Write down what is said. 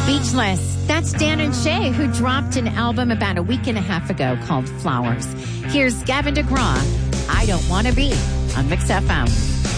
Speechless. That's Dan and Shay, who dropped an album about a week and a half ago called Flowers. Here's Gavin DeGraw, I Don't Want to Be, on Mix FM.